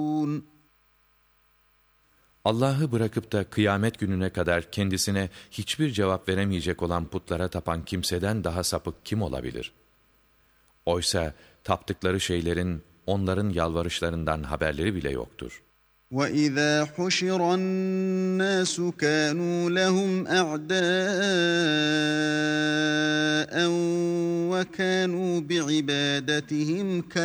Allah'ı bırakıp da kıyamet gününe kadar kendisine hiçbir cevap veremeyecek olan putlara tapan kimseden daha sapık kim olabilir? Oysa taptıkları şeylerin onların yalvarışlarından haberleri bile yoktur. وَإِذَا حُشِرَ النَّاسُ كَانُوا لَهُمْ أَعْدَاءً وَكَانُوا بِعِبَادَتِهِمْ